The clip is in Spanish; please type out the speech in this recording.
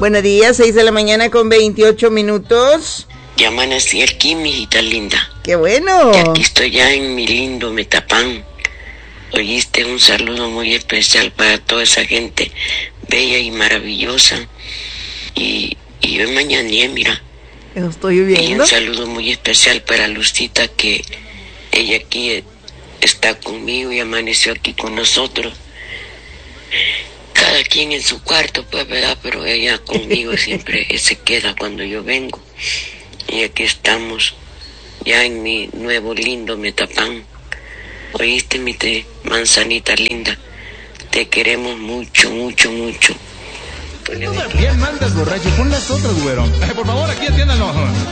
Buenos días, 6 de la mañana con 28 minutos. Ya amanecí aquí, mijita linda. ¡Qué bueno! Y aquí estoy ya en mi lindo Metapán. Oíste, un saludo muy especial para toda esa gente bella y maravillosa. Y yo mañané, mira. Lo estoy viendo. Y un saludo muy especial para Lucita, que ella aquí está conmigo y amaneció aquí con nosotros. Cada quien en su cuarto, pues, ¿verdad? Pero ella conmigo siempre se queda cuando yo vengo. Y aquí estamos, ya en mi nuevo lindo Metapán. Oíste, mi manzanita linda, te queremos mucho, mucho, mucho. Bien mandas, borracho, pon las otras, güero. Por favor, aquí atiéndanos.